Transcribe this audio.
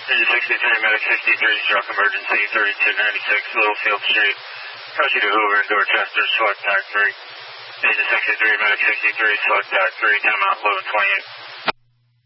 Engine 63, Medic 63, struck emergency 3296 Littlefield Street. Caution to Hoover and Dorchester, select TAC 3. Engine 63, Medic 63, select TAC 3, timeout 1128.